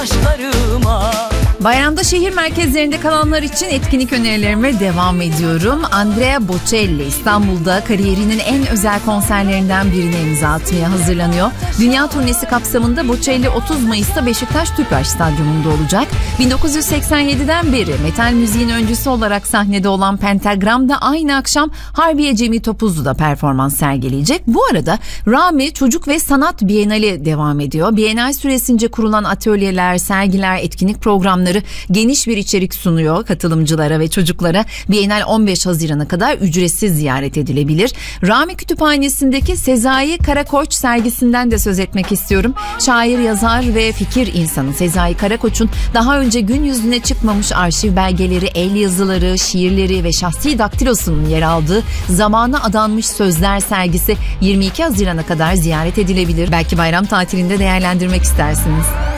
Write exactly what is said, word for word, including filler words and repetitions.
aşklarıma. Bayramda şehir merkezlerinde kalanlar için etkinlik önerilerime devam ediyorum. Andrea Bocelli İstanbul'da kariyerinin en özel konserlerinden birine imza atmaya hazırlanıyor. Dünya turnesi kapsamında Bocelli otuz Mayıs'ta Beşiktaş Tüpraş Stadyumunda olacak. bin dokuz yüz seksen yediden beri metal müziğin öncüsü olarak sahnede olan Pentagram da aynı akşam Harbiye Cemil Topuzlu'da performans sergileyecek. Bu arada Rami Çocuk ve Sanat Bienali devam ediyor. Bienal süresince kurulan atölyeler, sergiler, etkinlik programları geniş bir içerik sunuyor katılımcılara ve çocuklara. Bienal on beş Haziran'a kadar ücretsiz ziyaret edilebilir. Rami Kütüphanesi'ndeki Sezai Karakoç sergisinden de söz etmek istiyorum. Şair, yazar ve fikir insanı Sezai Karakoç'un daha önce gün yüzüne çıkmamış arşiv belgeleri, el yazıları, şiirleri ve şahsi daktilosunun yer aldığı Zamana Adanmış Sözler sergisi yirmi iki Haziran'a kadar ziyaret edilebilir. Belki bayram tatilinde değerlendirmek istersiniz.